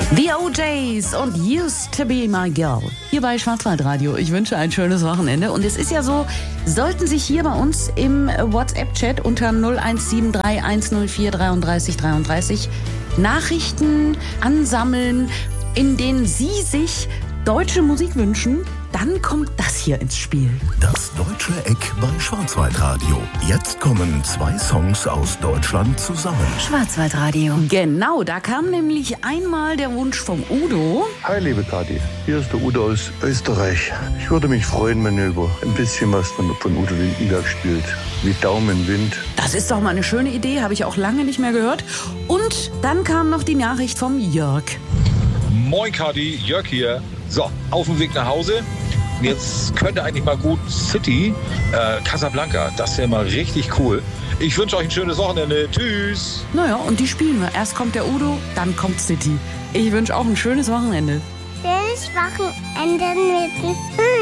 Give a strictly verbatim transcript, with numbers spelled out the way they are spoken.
The O Js und Used to be my girl. Hier bei Schwarzwaldradio. Ich wünsche ein schönes Wochenende. Und es ist ja so, sollten sich hier bei uns im WhatsApp-Chat unter null eins sieben drei eins null vier drei drei drei drei Nachrichten ansammeln, in denen Sie sich deutsche Musik wünschen, dann kommt das hier ins Spiel. Das Deutsche Eck bei Schwarzwaldradio. Jetzt kommen zwei Songs aus Deutschland zusammen. Schwarzwaldradio. Genau, da kam nämlich einmal der Wunsch vom Udo. Hi, liebe Kathi. Hier ist der Udo aus Österreich. Ich würde mich freuen, wenn ihr über ein bisschen was von, von Udo Lindenberg spielt. Wie Daumen im Wind. Das ist doch mal eine schöne Idee, habe ich auch lange nicht mehr gehört. Und dann kam noch die Nachricht vom Jörg. Moin Kathi, Jörg hier. So, auf dem Weg nach Hause. Jetzt könnte eigentlich mal gut City, äh, Casablanca. Das wäre mal richtig cool. Ich wünsche euch ein schönes Wochenende. Tschüss. Naja, und die spielen wir. Erst kommt der Udo, dann kommt City. Ich wünsche auch ein schönes Wochenende. Schönes Wochenende mit